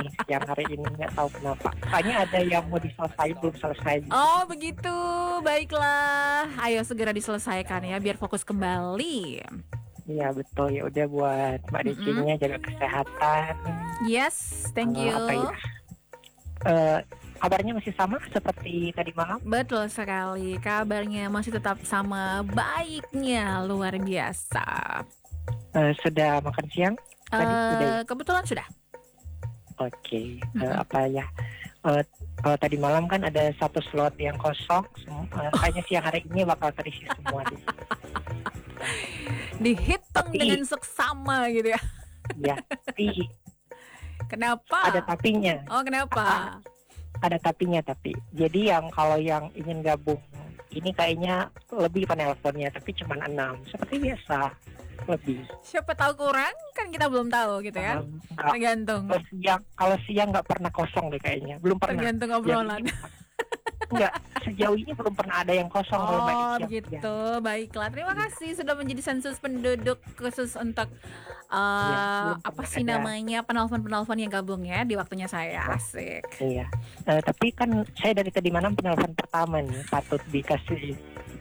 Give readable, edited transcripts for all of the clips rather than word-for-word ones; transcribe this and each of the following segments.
siang hari ini, nggak tahu kenapa. Kayaknya ada yang mau diselesaikan, belum selesai. Oh begitu, baiklah. Ayo segera diselesaikan ya, biar fokus kembali. Iya betul, ya udah buat Mbak Mm-mm. Decinya jaga kesehatan. Yes, thank you. Apa ya? Kabarnya masih sama seperti tadi malam. Betul sekali, kabarnya masih tetap sama baiknya, luar biasa. Sudah makan siang? Tadi udah ya? Kebetulan sudah. Oke. Apa ya? Kalau tadi malam kan ada satu slot yang kosong. Kayaknya siang hari ini bakal terisi semua di sini. Dihitung Tapi- dengan seksama gitu ya. Ya, tapi Kenapa? ada tapinya. Oh kenapa? Ada tapinya tapi. Jadi kalau yang ingin gabung ini kayaknya lebih penelponnya, tapi cuma 6 seperti biasa, lebih. Siapa tahu kurang, kan kita belum tahu gitu ya. Enggak. Tergantung. Kalau siang nggak pernah kosong deh kayaknya, belum pernah. Tergantung obrolan. Enggak, sejauh ini belum pernah ada yang kosong kalau Mbak Oh Deci. begitu, baiklah. Terima kasih sudah menjadi sensus penduduk khusus untuk belum apa pernah sih ada. namanya, penelpon-penelpon yang gabung ya di waktunya saya. Asik. Iya. Tapi kan saya dari tadi malam penelpon pertama nih, patut dikasih.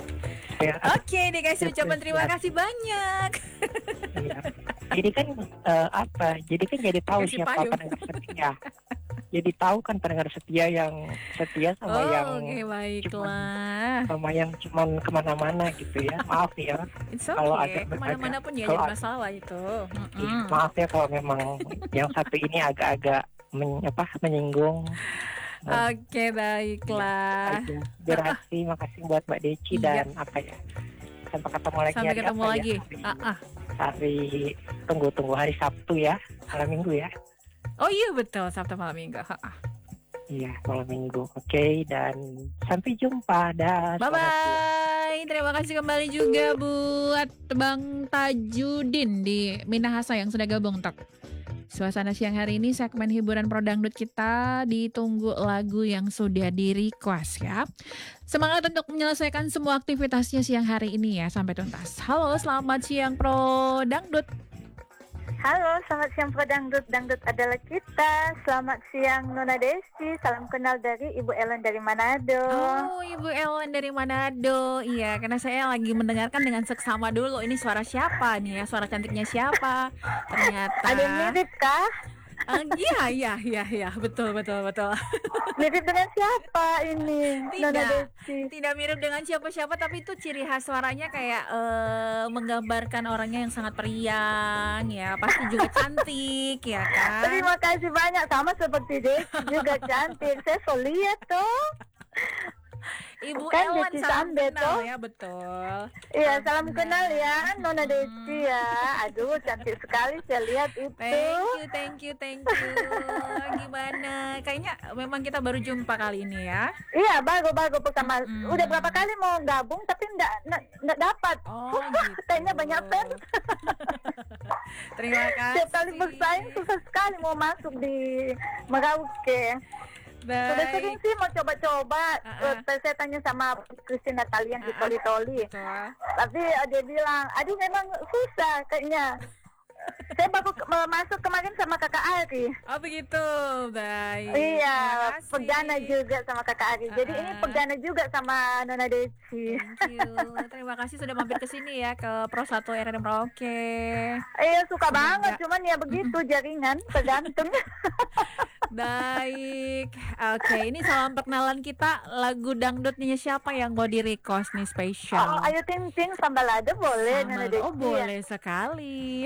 Oke, dikasih ucapan terima kasih banyak. Iya. Jadi kan Jadi kan jadi tahu Kasih siapa payung. pendengar setia. Jadi tahu kan pendengar setia yang setia sama yang Oke, baiklah. sama yang cuman kemana-mana gitu ya. Maaf ya. It's Kalau okay. agak- Kemana-mana pun ya kalau jadi agak- masalah itu. Maaf ya kalau memang yang satu ini agak-agak menyinggung. Oke, baiklah. Berarti makasih buat Mbak Deci Iya. dan apa ya. Sampai ketemu lagi. Sampai hari ketemu apa ya? lagi. Hari tunggu hari Sabtu ya, malam Minggu ya. Oh iya betul, Sabtu malam Minggu. Iya, malam Minggu. Oke, dan sampai jumpa. Dah. Bye bye. Terima kasih kembali juga buat Bang Tajudin di Minahasa yang sudah gabung tak. Suasana siang hari ini segmen hiburan pro dangdut kita ditunggu lagu yang sudah di request ya. Semangat untuk menyelesaikan semua aktivitasnya siang hari ini ya sampai tuntas. Halo, selamat siang pro dangdut. Halo, selamat siang Pro Dangdut. Dangdut adalah kita. Selamat siang Nona Desi. Salam kenal dari Ibu Ellen dari Manado. Oh, Ibu Ellen dari Manado. Iya, karena saya lagi mendengarkan dengan seksama dulu. Ini suara siapa nih ya? Suara cantiknya siapa? Ternyata. Ada yang mirip kah? Iya, betul. Mirip dengan siapa ini? Nona Tidak, Desi. tidak mirip dengan siapa-siapa, tapi itu ciri khas suaranya kayak menggambarkan orangnya yang sangat periang, ya pasti juga cantik, ya kan? Terima kasih banyak. Sama seperti Desi juga cantik. Saya so lihat tuh. Ibu Kan Ellen Desi salam Sambe kenal toh. ya, betul. Iya, salam kenal ya Nona Desi ya. Aduh, cantik sekali saya lihat itu. Thank you. Gimana? Kayaknya memang kita baru jumpa kali ini ya. Iya, baru pertama. Udah berapa kali mau gabung tapi enggak dapat. Oh, gitu. Kayaknya banyak fans. Terima kasih. Setiap kali bersaing susah sekali mau masuk di Merauke. Sudah sering sih mau coba-coba. Saya tanya sama Christine Natalia yang di Toli-Toli. Betul. Tapi dia bilang, aduh memang susah kayaknya. Saya baru masuk kemarin sama kakak Ari. Oh begitu, baik. Iya, Terima kasih. perdana juga sama kakak Ari. Jadi ini perdana juga sama Nona Desi. Thank you. Terima kasih sudah mampir ke sini ya, ke Pro 1 RRM Merauke. Iya suka banget, cuman ya begitu jaringan tergantung. Baik. Oke, ini salam perkenalan kita. Lagu dangdutnya siapa yang mau di request nih Oh, spesial? ayo ting sambalada boleh Nona Desi. Oh boleh sekali.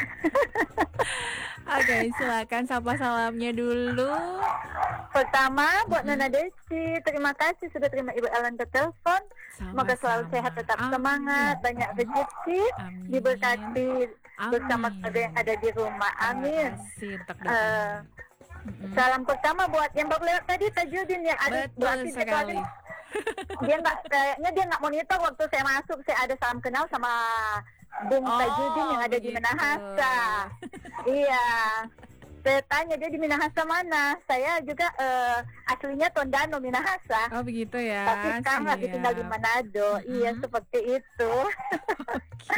Oke, silakan sapa salamnya dulu. Pertama buat Nona Desi, terima kasih sudah terima Ibu Ellen ke telepon. Semoga selalu sehat, tetap Amin. semangat, banyak rezeki, Amin. diberkati bersama Amin. keluarga yang ada di rumah. Amin. Terima kasih untuk doanya. Salam pertama buat yang baru lewat tadi Tajudin yang ada Betul berarti dia sekali. dia nggak monitor waktu saya masuk. Saya ada salam kenal sama Bung Tajudin yang ada di begitu. Minahasa. Iya. Saya tanya dia di Minahasa mana. Saya juga aslinya Tondano Minahasa. Oh begitu ya. Tapi sekarang lagi Siap. tinggal di Manado. Iya seperti itu.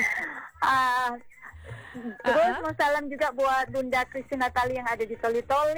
Terus mau salam juga buat Bunda Christine Natali yang ada di Toli-Toli.